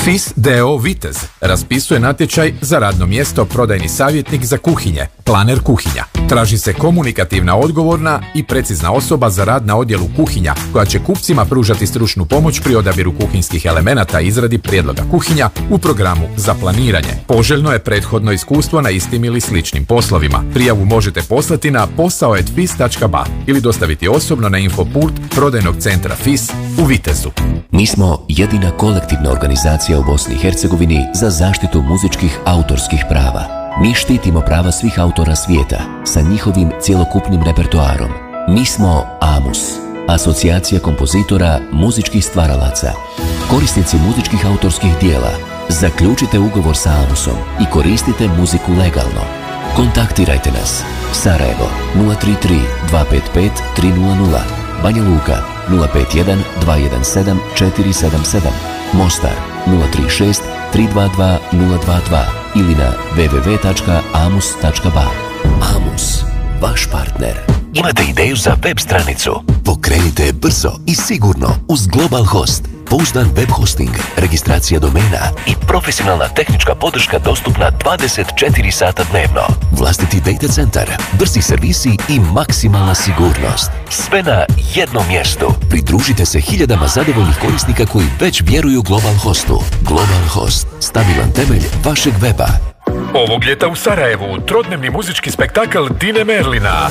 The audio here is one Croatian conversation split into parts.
FIS d.o. Vitez raspisuje natječaj za radno mjesto prodajni savjetnik za kuhinje, planer kuhinja. Traži se komunikativna, odgovorna i precizna osoba za rad na odjelu kuhinja koja će kupcima pružati stručnu pomoć pri odabiru kuhinjskih elemenata i izradi prijedloga kuhinja u programu za planiranje. Poželjno je prethodno iskustvo na istim ili sličnim poslovima. Prijavu možete poslati na posao@fis.ba ili dostaviti osobno na infopult prodajnog centra FIS u Vitezu. Mi smo jedina kolektivna organizacija u Bosni i Hercegovini za zaštitu muzičkih autorskih prava. Mi štitimo prava svih autora svijeta sa njihovim cjelokupnim repertoarom. Mi smo AMUS, Asocijacija kompozitora muzičkih stvaralaca. Korisnici muzičkih autorskih dijela, zaključite ugovor sa AMUSom i koristite muziku legalno. Kontaktirajte nas. Sarajevo 033 255 300, Banja Luka 051 217 477, Mostar 036 322 022 ili na www.amus.ba. AMUS, vaš partner. Imate ideju za web stranicu? Pokrenite brzo i sigurno uz Global Host. Pouzdan web hosting, registracija domena I profesionalna tehnička podrška dostupna 24 sata dnevno. vlastiti data centar, brzi servisi i maksimalna sigurnost. Sve na jednom mjestu. Pridružite se hiljadama zadovoljnih korisnika koji već vjeruju Global Hostu. Global Host, stabilan temelj vašeg weba. Ovog ljeta u Sarajevu trodnevni muzički spektakl Dine Merlina.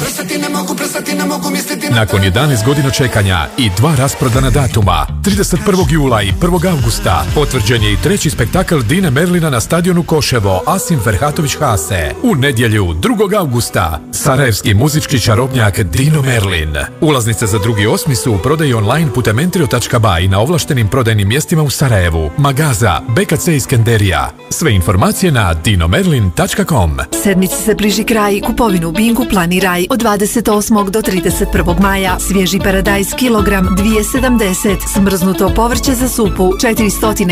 Nakon 11 godina čekanja i 2 rasprodana datuma, 31. jula i 1. augusta, potvrđen je i 3. spektakl Dine Merlina na stadionu Koševo Asim Ferhatović Hase. U nedjelju 2. augusta, sarajevski muzički čarobnjak Dino Merlin. Ulaznice za 2.8. su u prodaji online putem entrio.ba i na ovlaštenim prodajnim mjestima u Sarajevu, Magaza, BKC Iskenderija. Sve informacije na dinomerlin.com. Sedmici se bliži kraj, kupovinu u Binku planiraj od 28. do 31. maja. Svježi paradajz kilogram 2,70, smrznuto povrće za supu 400